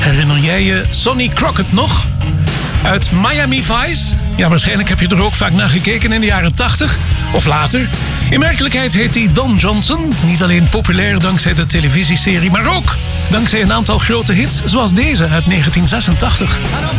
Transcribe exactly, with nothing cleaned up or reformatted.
Herinner jij je Sonny Crockett nog? Uit Miami Vice? Ja, waarschijnlijk heb je er ook vaak naar gekeken in de jaren tachtig of later. In werkelijkheid heet hij Don Johnson. Niet alleen populair dankzij de televisieserie, maar ook dankzij een aantal grote hits zoals deze uit negentien zesentachtig.